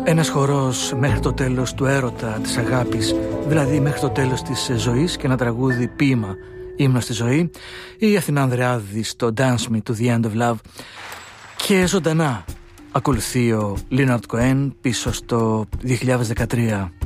Ένας χορός μέχρι το τέλος του έρωτα, της αγάπης, δηλαδή μέχρι το τέλος της ζωής, και ένα τραγούδι ποίημα, ύμνο στη ζωή, η Αθηνά Ανδρεάδη στο Dance Me to the End of Love. Και ζωντανά ακολουθεί ο Λίναρντ Κοέν πίσω στο 2013.